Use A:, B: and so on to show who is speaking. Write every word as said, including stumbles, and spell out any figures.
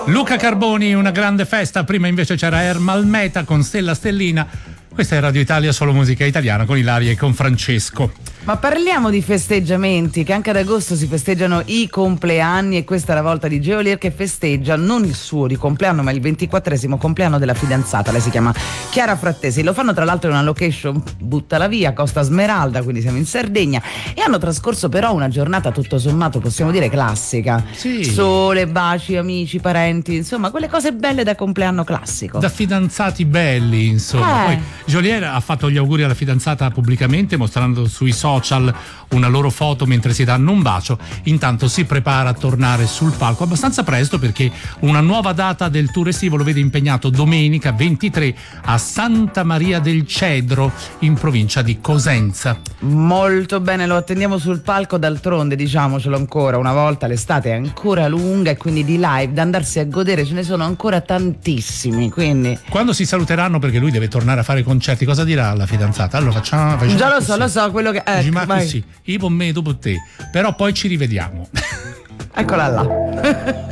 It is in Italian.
A: Luca Carboni, una grande festa. Prima invece c'era Ermal Meta con Stella Stellina. Questa è Radio Italia, solo musica italiana, con Ilaria e con Francesco.
B: Ma parliamo di festeggiamenti, che anche ad agosto si festeggiano i compleanni, e questa è la volta di Geolier, che festeggia non il suo di compleanno ma il ventiquattresimo compleanno della fidanzata. Lei si chiama Chiara Frattesi. Lo fanno tra l'altro in una location buttala via, Costa Smeralda, quindi siamo in Sardegna, e hanno trascorso però una giornata tutto sommato possiamo dire classica.
A: Sì.
B: Sole, baci, amici, parenti, insomma quelle cose belle da compleanno classico,
A: Da fidanzati belli, insomma.
B: Eh.
A: Poi Geolier ha fatto gli auguri alla fidanzata pubblicamente, mostrando sui social una loro foto mentre si danno un bacio. Intanto si prepara a tornare sul palco abbastanza presto, perché una nuova data del tour estivo lo vede impegnato domenica ventitré a Santa Maria del Cedro, in provincia di Cosenza.
B: molto bene, lo attendiamo sul palco. D'altronde, diciamocelo ancora una volta, l'estate è ancora lunga e quindi di live da andarsi a godere ce ne sono ancora tantissimi, quindi
A: Quando si saluteranno, perché lui deve tornare a fare concerti, cosa dirà alla fidanzata? Allora facciamo, facciamo
B: già lo
A: così.
B: so, lo so quello che
A: Dici,
B: ecco,
A: ma
B: vai.
A: così, io per me, dopo te, però poi ci rivediamo.
B: Eccola là.